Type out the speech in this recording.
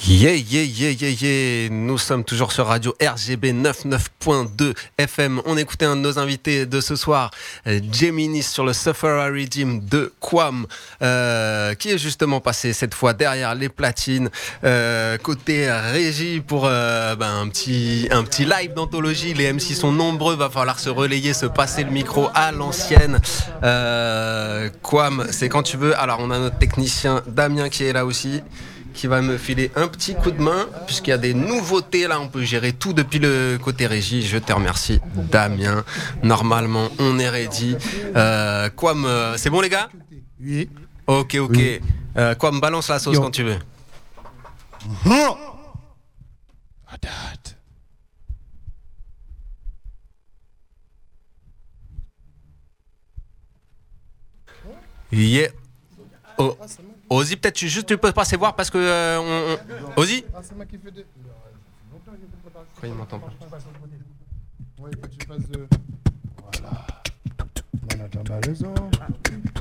Nous sommes toujours sur Radio RGB 99.2 FM. On écoutait un de nos invités de ce soir, Geminis, sur le Sufferer Regime de Quam, qui est justement passé cette fois derrière les platines, côté régie pour un petit live d'anthologie. Les MC sont nombreux, va falloir se relayer, se passer le micro à l'ancienne. Quam, c'est quand tu veux. Alors on a notre technicien Damien qui est là aussi, qui va me filer un petit coup de main, puisqu'il y a des nouveautés là, on peut gérer tout depuis le côté régie. Je te remercie Damien, normalement on est ready. Quam, c'est bon les gars ? Oui. Ok. Oui. Quam, balance la sauce quand tu veux. Yeah. Oh. Ozzy, peut-être tu peux passer voir parce que Ozzy. C'est moi qui fais des. Pourquoi il m'entend pas? Ouais, il faut que tu fasses de. Voilà. Manager malaisant.